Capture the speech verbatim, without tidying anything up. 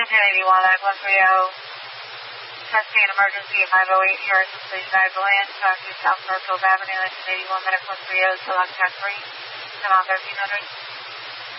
ten eighty-one, nine one three zero. Testing an emergency at five oh eight Harrison Place Drive, Deland, South South Northfield Avenue, engine eighty-one, medic one three zero, select track three. Come on, thirteen hundred.